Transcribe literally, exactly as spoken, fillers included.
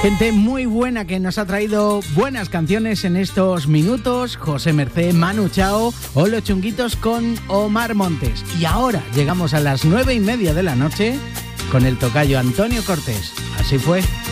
Gente muy buena que nos ha traído buenas canciones en estos minutos. José Mercé, Manu Chao o Los Chunguitos con Omar Montes. Y ahora llegamos a las nueve y media de la noche con el tocayo Antonio Cortés. Así fue.